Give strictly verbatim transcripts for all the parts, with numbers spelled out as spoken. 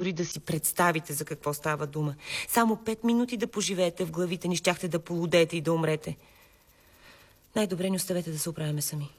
дори да си представите за какво става дума. Само пет минути да поживеете в главите ни, щяхте да полудеете и да умрете. Най-добре ни оставете да се оправяме сами.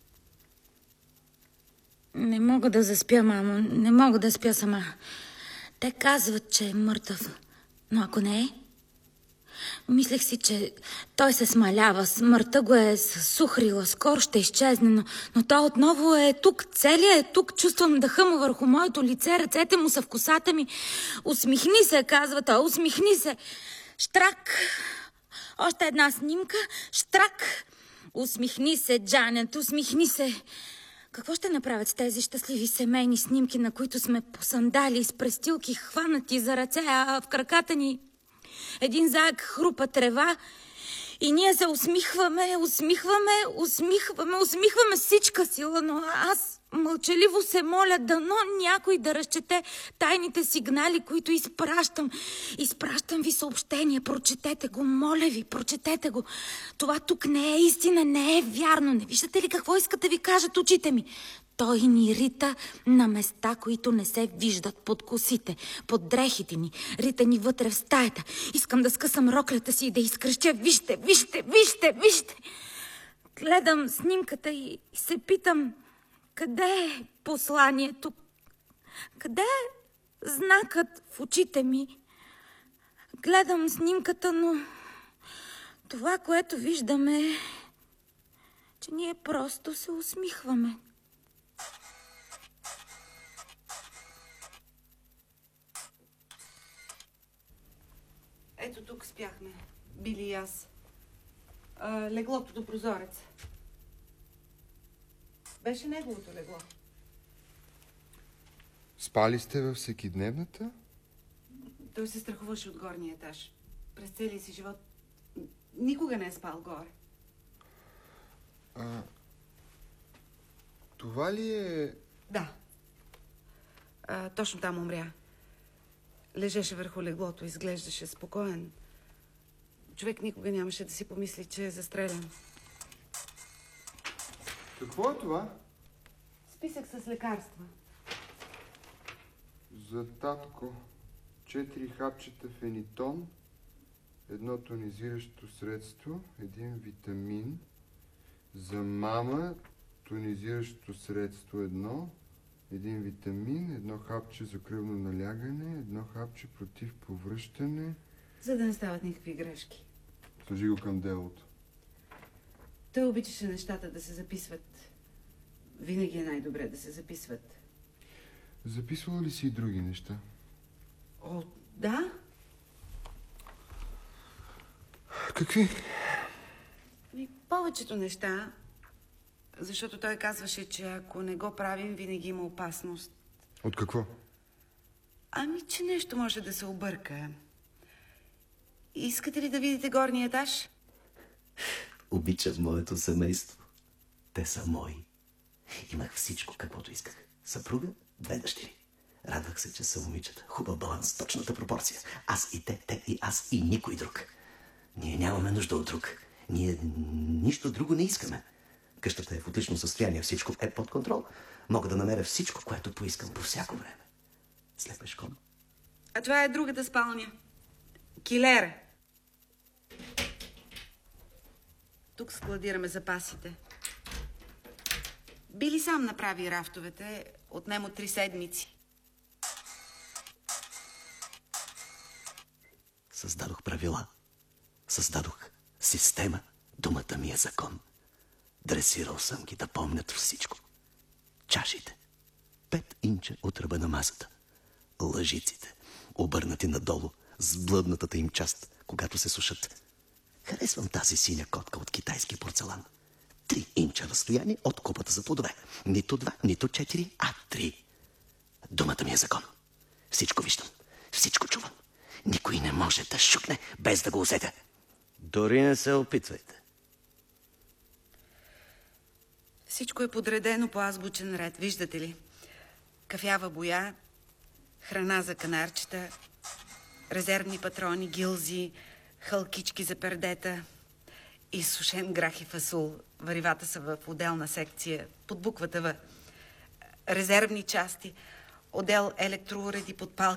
Не мога да заспя, мамо. Не мога да спя сама. Те казват, че е мъртъв. Но ако не е? Мислех си, че той се смалява. Смъртта го е сухрила. Скоро ще изчезне, но, но той отново е тук. Целият е тук. Чувствам дъха му върху моето лице. Ръцете му са в косата ми. Усмихни се, казва той. Усмихни се. Штрак. Още една снимка. Штрак. Усмихни се, Джанет. Усмихни се. Какво ще направят с тези щастливи семейни снимки, на които сме посандали с престилки, хванати за ръце, а в краката ни един заек хрупа трева и ние се усмихваме, усмихваме, усмихваме, усмихваме всичка сила, но аз мълчаливо се моля дано някой да разчете тайните сигнали, които изпращам. Изпращам ви съобщение, прочетете го, моля ви, прочетете го. Това тук не е истина, не е вярно. Не виждате ли какво искат да ви кажат очите ми? Той ни рита на места, които не се виждат, под косите, под дрехите ни. Рита ни вътре в стаята. Искам да скъсам роклята си и да изкръщя. Вижте, вижте, вижте, вижте! Гледам снимката и се питам, къде е посланието? Къде е знакът в очите ми? Гледам снимката, но това, което виждаме е, че ние просто се усмихваме. Ето тук спяхме. Били и аз. А, леглото до прозорец. Беше неговото легло. Спали сте във всекидневната? Той се страхуваше от горния етаж. През целия си живот никога не е спал горе. А, това ли е... Да. А, точно там умря. Лежеше върху леглото, изглеждаше спокоен. Човек никога нямаше да си помисли, че е застрелян. Какво е това? Списък с лекарства. За татко. Четири хапчета фенитон, едно тонизиращо средство, един витамин. За мама тонизиращо средство едно, един витамин, едно хапче за кръвно налягане, едно хапче против повръщане. За да не стават никакви грешки. Сложи го към делото. Той обичаше нещата да се записват. Винаги е най-добре да се записват. Записвала ли си и други неща? О, да. Какви? И повечето неща, защото той казваше, че ако не го правим, винаги има опасност. От какво? Ами, че нещо може да се обърка. Искате ли да видите горния етаж? Обичам моето семейство. Те са мои. Имах всичко, каквото исках. Съпруга, две дъщери. Радвах се, че са момичета. Хубав баланс, точната пропорция. Аз и те, те и аз и никой друг. Ние нямаме нужда от друг. Ние нищо друго не искаме. Къщата е в отлично състояние, всичко е под контрол. Мога да намеря всичко, което поискам по всяко време. След пешком. А това е другата спалня. Килера. Тук складираме запасите. Били сам направи рафтовете. Отнемо три седмици. Създадох правила. Създадох система. Думата ми е закон. Дресирал съм ги да помнят всичко. Чашите. Пет инча от ръба на масата. Лъжиците. Обърнати надолу с блъднатата им част, когато се сушат. Харесвам тази синя котка от китайски порцелан. Три инча разстояние от купата за плодове. Нито два, нито четири, а три. Думата ми е закон. Всичко виждам. Всичко чувам. Никой не може да шукне без да го усетя. Дори не се опитвайте. Всичко е подредено по азбучен ред, виждате ли? Кафява боя, храна за канарчета, резервни патрони, гилзи, хълкички за пердета, изсушен грах и фасул. Варивата са в отделна секция, под буквата В. Резервни части, отдел електроуреди, подпалки,